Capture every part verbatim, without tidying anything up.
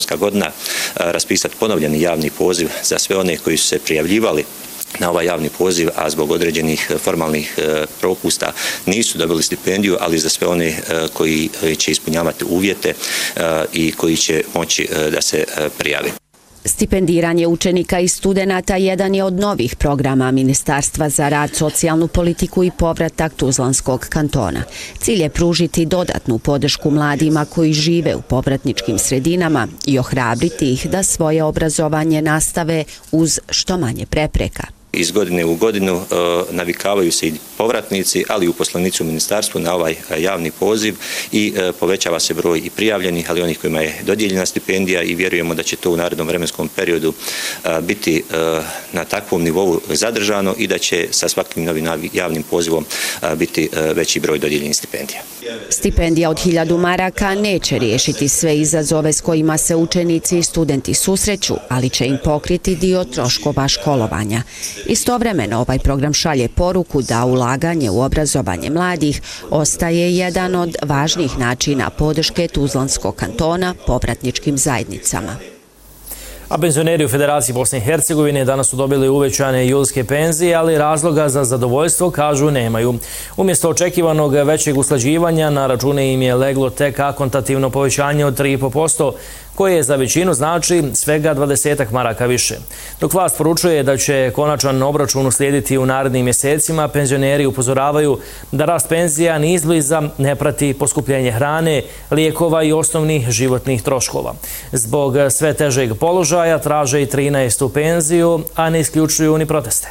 godina raspisati ponovljeni javni poziv za sve one koji su se prijavljivali na ovaj javni poziv, a zbog određenih formalnih propusta nisu dobili stipendiju, ali za sve one koji će ispunjavati uvjete i koji će moći da se prijave. Stipendiranje učenika i studenata jedan je od novih programa Ministarstva za rad, socijalnu politiku i povratak Tuzlanskog kantona. Cilj je pružiti dodatnu podršku mladima koji žive u povratničkim sredinama i ohrabriti ih da svoje obrazovanje nastave uz što manje prepreka. Iz godine u godinu navikavaju se i povratnici, ali i uposlenici u ministarstvu na ovaj javni poziv i povećava se broj i prijavljenih, ali onih kojima je dodijeljena stipendija i vjerujemo da će to u narednom vremenskom periodu biti na takvom nivou zadržano i da će sa svakim novim javnim pozivom biti veći broj dodijeljenih stipendija. Stipendija od hiljadu maraka neće riješiti sve izazove s kojima se učenici i studenti susreću, ali će im pokriti dio troškova školovanja. Istovremeno ovaj program šalje poruku da ulaganje u obrazovanje mladih ostaje jedan od važnijih načina podrške Tuzlanskog kantona povratničkim zajednicama. A penzioneri u Federaciji Bosne i Hercegovine danas su dobili uvećane julske penzije, ali razloga za zadovoljstvo, kažu, nemaju. Umjesto očekivanog većeg usklađivanja, na račune im je leglo tek akontativno povećanje od tri i po posto, koje za većinu znači svega dvadesetak maraka više. Dok vlast poručuje da će konačan obračun uslijediti u narednim mjesecima, penzioneri upozoravaju da rast penzija ni izbliza ne prati poskupljenje hrane, lijekova i osnovnih životnih troškova. Zbog sve težeg položaja traže i trinaestu penziju, a ne isključuju ni proteste.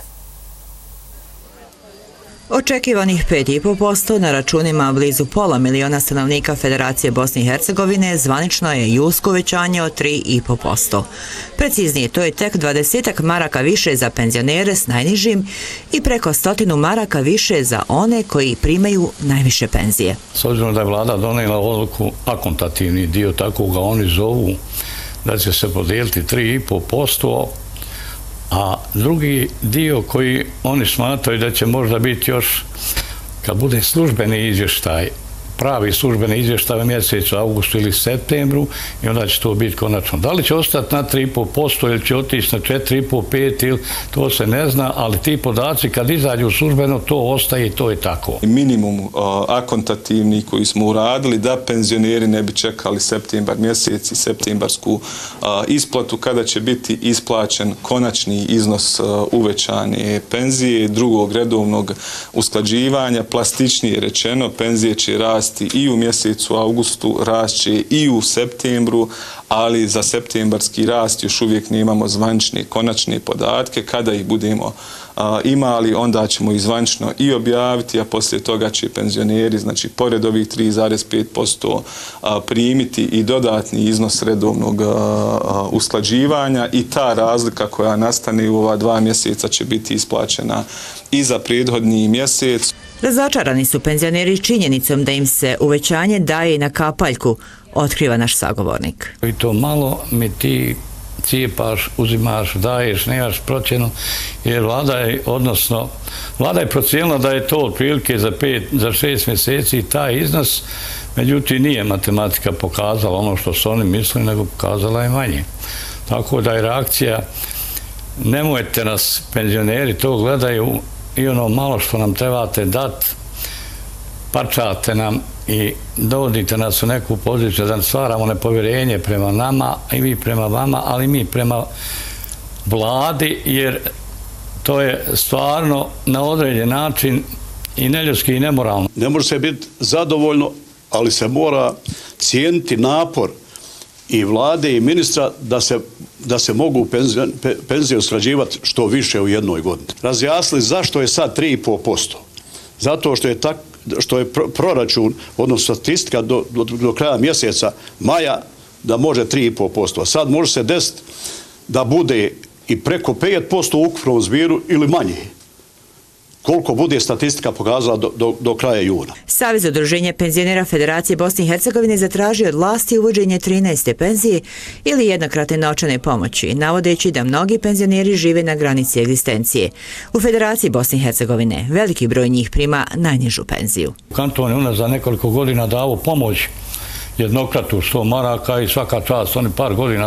Očekivanih pet i po posto na računima blizu pola miliona stanovnika Federacije Bosne i Hercegovine zvanično je julsko uvećanje od tri i po posto. Preciznije, to je tek dvadesetak maraka više za penzionere s najnižim i preko stotinu maraka više za one koji primaju najviše penzije. S obzirom da je vlada donijela odluku, akontativni dio, tako ga oni zovu, da će se podijeliti tri i po posto, a drugi dio koji oni smatraju da će možda biti još, kad bude službeni izvještaj, pravi službeni izvještaj u mjesecu augustu ili septembru, i onda će to biti konačno. Da li će ostati na tri i po posto ili će otići na četiri i po pet, ili to se ne zna, ali ti podaci kad izađu službeno, to ostaje i to je tako. Minimum akontativni koji smo uradili da penzioneri ne bi čekali septembar mjesec i septembarsku isplatu kada će biti isplaćen konačni iznos uvećane penzije, drugog redovnog usklađivanja, plastičnije rečeno, penzije će rasti i u mjesecu augustu, rašće i u septembru, ali za septembarski rast još uvijek nemamo zvanične konačne podatke. Kada ih budemo a, imali, onda ćemo ih zvanično i objaviti, a poslije toga će penzioneri, znači pored ovih tri zarez pet posto primiti i dodatni iznos redovnog a, a, usklađivanja, i ta razlika koja nastane u ova dva mjeseca će biti isplaćena i za prethodni mjesec. Razočarani su penzioneri činjenicom da im se uvećanje daje na kapaljku, otkriva naš sagovornik. I to malo mi ti cijepaš, uzimaš, daješ, nemaš procjenu, jer vlada je, odnosno, vlada je procijenila da je to otprilike za pet, za šest mjeseci taj iznos, međutim nije matematika pokazala ono što su oni mislili, nego pokazala je manje. Tako da je reakcija, nemojte nas penzioneri, to gledaju, i ono malo što nam trebate dati, pačate nam i dovodite nas u neku poziciju da stvaramo nepovjerenje prema nama i mi prema vama, ali mi prema vladi, jer to je stvarno na određen način i neljudski i nemoralno. Ne može se biti zadovoljno, ali se mora cijeniti napor i vlade i ministra da se, da se mogu penzije, penzije usklađivati što više u jednoj godini. Razjasnili zašto je sad tri i po posto. Zato što je, tak, što je proračun, odnosno statistika do, do, do kraja mjeseca maja da može tri i po posto. A sad može se desiti da bude i preko pet posto u ukupnom zbiru ili manje. Koliko bude statistika pokazala do, do, do kraja juna. Savez udruženja penzionera Federacije Bosne i Hercegovine zatražio od vlasti uvođenje trinaeste penzije ili jednokratne novčane pomoći, navodeći da mnogi penzioneri žive na granici egzistencije. U Federaciji Bosne i Hercegovine veliki broj njih prima najnižu penziju. Kanton je u nas za nekoliko godina dao pomoć jednokratu sto maraka i svaka čast, oni par godina